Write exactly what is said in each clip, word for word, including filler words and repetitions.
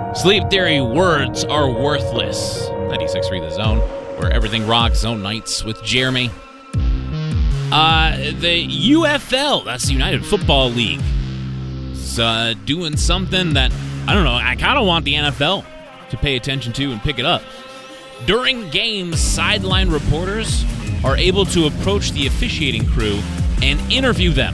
Sleep Theory words are worthless. ninety-six point three The Zone, where everything rocks. Zone Nights with Jeremy. Uh, the U F L, that's the United Football League, is uh, doing something that, I don't know, I kind of want the N F L to pay attention to and pick it up. During games, sideline reporters are able to approach the officiating crew and interview them.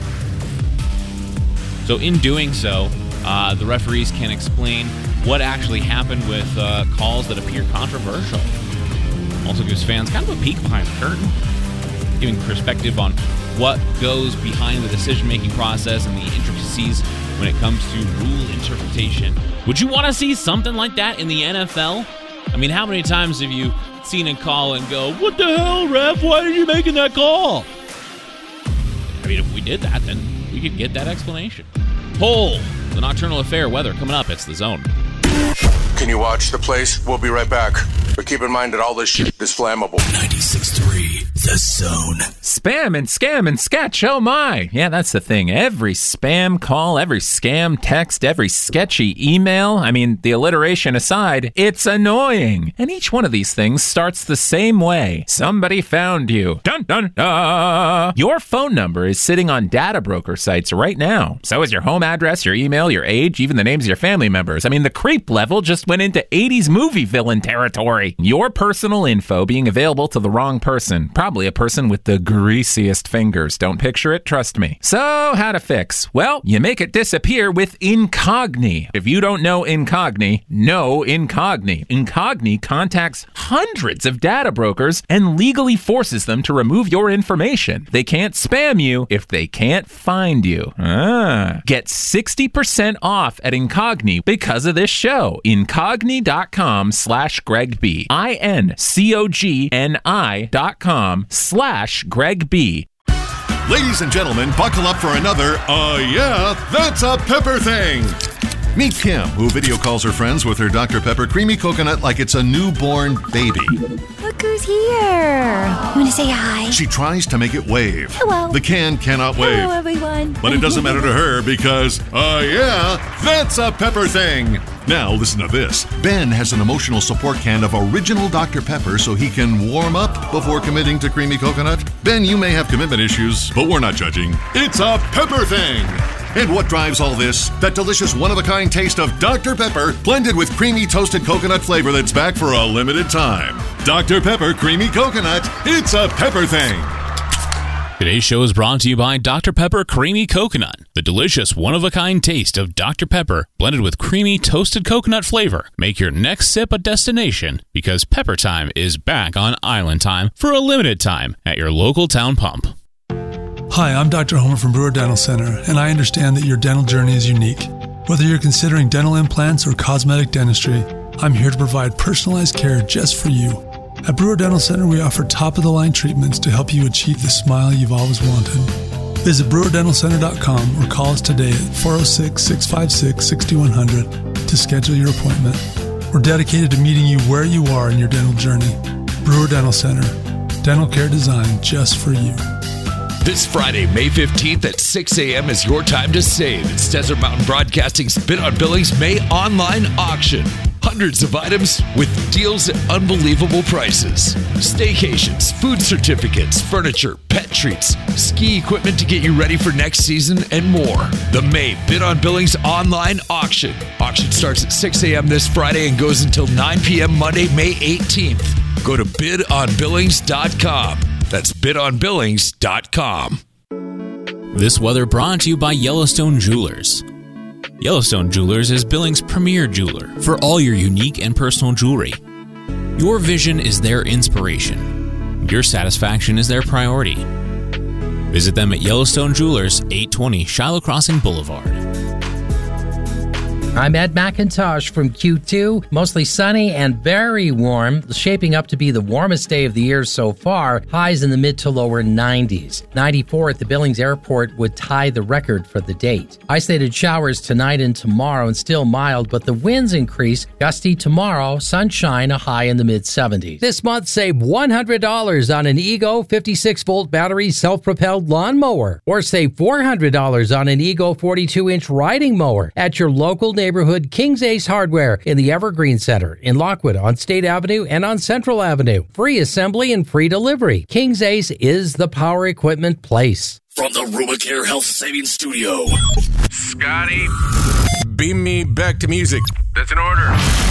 So in doing so, uh, the referees can explain what actually happened with uh, calls that appear controversial. Also gives fans kind of a peek behind the curtain, giving perspective on what goes behind the decision-making process and the intricacies when it comes to rule interpretation. Would you want to see something like that in the N F L? I mean, how many times have you seen a call and go, "What the hell, ref? Why are you making that call?" I mean, if we did that, then we could get that explanation. Poll, the Nocturnal Affair weather coming up. It's The Zone. Can you watch the place? We'll be right back. But keep in mind that all this shit is flammable. ninety-six point three The Zone. Spam and scam and sketch, oh my. Yeah, that's the thing. Every spam call, every scam text, every sketchy email, I mean, the alliteration aside, it's annoying. And each one of these things starts the same way. Somebody found you. Dun dun dun. Your phone number is sitting on data broker sites right now. So is your home address, your email, your age, even the names of your family members. I mean, the creep level just went into eighties movie villain territory. Your personal info being available to the wrong person. Probably a person with the greasiest fingers. Don't picture it, trust me. So, how to fix? Well, you make it disappear with Incogni. If you don't know Incogni, know Incogni. Incogni contacts hundreds of data brokers and legally forces them to remove your information. They can't spam you if they can't find you. Ah. Get sixty percent off at Incogni because of this show. Incogni.com slash Greg B. I-N-C-O-G-N-I dot com slash Greg B. Ladies and gentlemen, buckle up for another, uh, yeah, that's a Pepper thing. Meet Kim, who video calls her friends with her Doctor Pepper Creamy Coconut like it's a newborn baby. Look who's here. You want to say hi? She tries to make it wave. Hello. The can cannot wave. Hello, everyone. But it doesn't matter to her because, uh, yeah, that's a Pepper thing. Now, listen to this. Ben has an emotional support can of original Doctor Pepper so he can warm up before committing to Creamy Coconut. Ben, you may have commitment issues, but we're not judging. It's a Pepper thing. And what drives all this? That delicious one-of-a-kind taste of Doctor Pepper blended with creamy toasted coconut flavor that's back for a limited time. Doctor Pepper Creamy Coconut. It's a Pepper thing. Today's show is brought to you by Doctor Pepper Creamy Coconut, the delicious one-of-a-kind taste of Doctor Pepper blended with creamy toasted coconut flavor. Make your next sip a destination because Pepper Time is back on Island Time for a limited time at your local town pump. Hi, I'm Doctor Homer from Brewer Dental Center, and I understand that your dental journey is unique. Whether you're considering dental implants or cosmetic dentistry, I'm here to provide personalized care just for you. At Brewer Dental Center, we offer top-of-the-line treatments to help you achieve the smile you've always wanted. Visit brewer dental center dot com or call us today at four oh six, six five six, six one zero zero to schedule your appointment. We're dedicated to meeting you where you are in your dental journey. Brewer Dental Center, dental care designed just for you. This Friday, May fifteenth at six a.m. is your time to save. It's Desert Mountain Broadcasting's Bid on Billings May online auction. Hundreds of items with deals at unbelievable prices. Staycations, food certificates, furniture, pet treats, ski equipment to get you ready for next season, and more. The May Bid on Billings online auction. Auction starts at six a.m. this Friday and goes until nine p.m. Monday, May eighteenth. Go to bid on billings dot com. That's bid on billings dot com. This weather brought to you by Yellowstone Jewelers. Yellowstone Jewelers is Billings' premier jeweler for all your unique and personal jewelry. Your vision is their inspiration. Your satisfaction is their priority. Visit them at Yellowstone Jewelers, eight twenty Shiloh Crossing Boulevard. I'm Ed McIntosh from Q two. Mostly sunny and very warm, shaping up to be the warmest day of the year so far. Highs in the mid to lower nineties. ninety-four at the Billings Airport would tie the record for the date. Isolated showers tonight and tomorrow and still mild, but the winds increase. Gusty tomorrow, sunshine, a high in the mid seventies. This month, save one hundred dollars on an Ego fifty-six volt battery self-propelled lawnmower. Or save four hundred dollars on an Ego forty-two inch riding mower at your local neighborhood neighborhood King's Ace Hardware in the Evergreen Center in Lockwood on State Avenue and on Central Avenue. Free assembly and free delivery. King's Ace is the power equipment place. From the Rubicare Health Savings Studio. Scotty, beam me back to music. That's an order.